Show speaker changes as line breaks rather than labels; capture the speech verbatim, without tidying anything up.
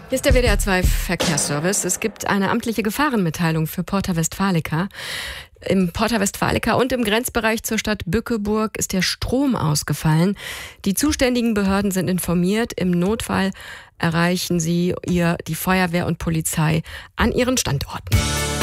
Hier ist der W D R zwei Verkehrsservice. Es gibt eine amtliche Gefahrenmitteilung für Porta Westfalica. Im Porta Westfalica und im Grenzbereich zur Stadt Bückeburg ist der Strom ausgefallen. Die zuständigen Behörden sind informiert. Im Notfall erreichen sie ihr die Feuerwehr und Polizei an ihren Standorten.